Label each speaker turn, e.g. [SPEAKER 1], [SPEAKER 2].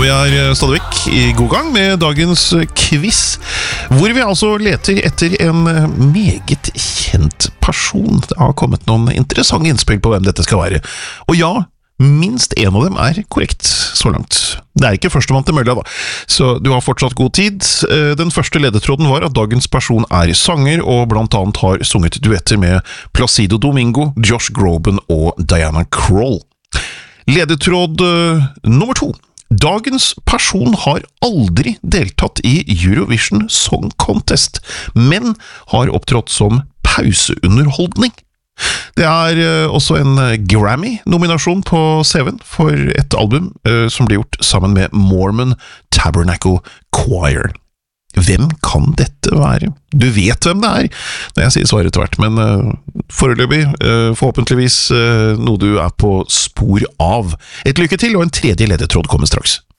[SPEAKER 1] Og vi er stadig vekk i god gang med dagens quiz, hvor vi altså leter etter en meget kjent person. Det har kommet noen interessante innspill på hvem dette skal være. Og ja, minst en av dem er korrekt så langt. Det er ikke førstemann til mølla da, så du har fortsatt god tid. Den første ledetråden var at dagens person er sanger, og blant annet har sunget duetter med Placido Domingo, Josh Groban og Diana Krall. Ledetråd nummer 2. Dagens person har aldri deltatt i Eurovision Song Contest, men har opptrådt som pauseunderholdning. Det er også en Grammy-nominasjon på CV-en for et album som ble gjort sammen med Mormon Tabernacle Choir. Hvem kan dette være? Du vet hvem det er når jeg sier svaret etter hvert, men foreløpig, forhåpentligvis noe du er på spor av. Et lykke til, og en tredje ledetråd kommer straks.